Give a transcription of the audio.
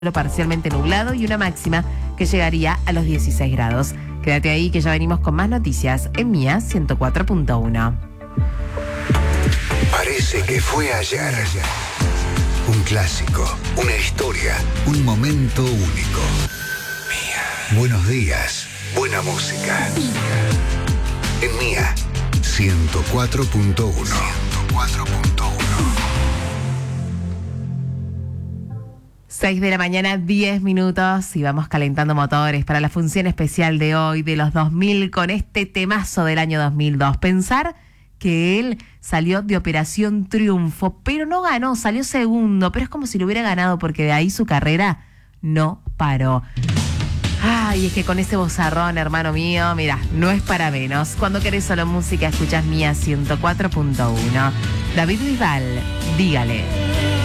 parcialmente nublado y una máxima que llegaría a los 16 grados. Quédate ahí que ya venimos con más noticias en Mía 104.1. Parece que fue ayer. Un clásico, una historia, un momento único. Mía. Buenos días, buena música. En Mía 104.1. 104.1. 6 de la mañana, 10 minutos y vamos calentando motores para la función especial de hoy de los 2000 con este temazo del año 2002. Pensar que él salió de Operación Triunfo, pero no ganó, salió segundo, pero es como si lo hubiera ganado porque de ahí su carrera no paró. Ay, es que con ese vozarrón, hermano mío, mira, no es para menos. Cuando querés solo música, escuchás Mía 104.1. David Bisbal, dígale.